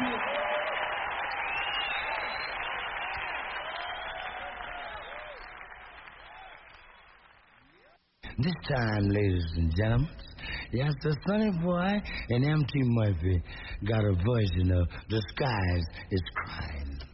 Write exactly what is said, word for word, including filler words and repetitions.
This time, ladies and gentlemen, yes, the Sonny Boy and M T Murphy got a version of The Skies is Crying.